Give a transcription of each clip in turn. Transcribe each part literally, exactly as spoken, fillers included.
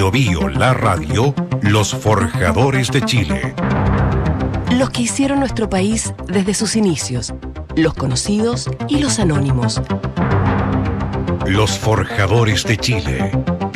Bio Bio, la radio, los forjadores de Chile. Los que hicieron nuestro país desde sus inicios, los conocidos y los anónimos. Los forjadores de Chile.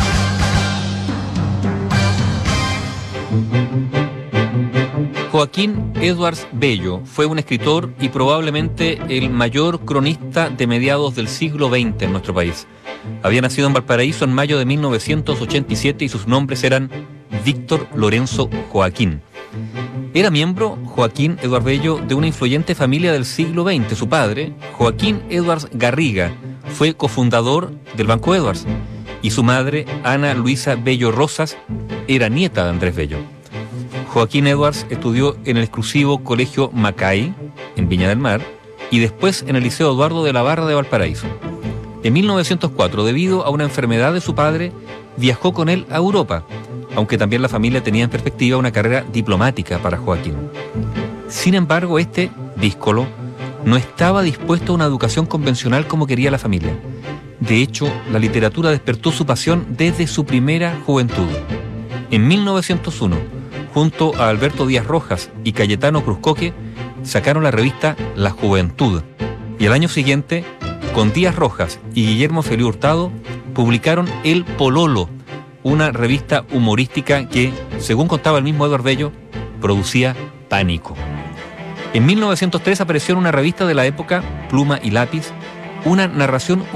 Joaquín Edwards Bello fue un escritor y probablemente el mayor cronista de mediados del siglo veinte en nuestro país. Había nacido en Valparaíso en mayo de mil novecientos ochenta y siete y sus nombres eran Víctor Lorenzo Joaquín. Era miembro, Joaquín Edwards Bello, de una influyente familia del siglo veinte. Su padre, Joaquín Edwards Garriga, fue cofundador del Banco Edwards, y su madre, Ana Luisa Bello Rosas, era nieta de Andrés Bello. Joaquín Edwards estudió en el exclusivo Colegio Macay, en Viña del Mar, y después en el Liceo Eduardo de la Barra de Valparaíso. En mil novecientos cuatro, debido a una enfermedad de su padre, viajó con él a Europa, aunque también la familia tenía en perspectiva una carrera diplomática para Joaquín. Sin embargo, este díscolo no estaba dispuesto a una educación convencional como quería la familia. De hecho, la literatura despertó su pasión desde su primera juventud. En mil novecientos uno, junto a Alberto Díaz Rojas y Cayetano Cruzcoque, sacaron la revista La Juventud. Y al año siguiente, con Díaz Rojas y Guillermo Feliu Hurtado, publicaron El Pololo, una revista humorística que, según contaba el mismo Edwards Bello, producía pánico. En mil novecientos tres apareció en una revista de la época, Pluma y Lápiz, una narración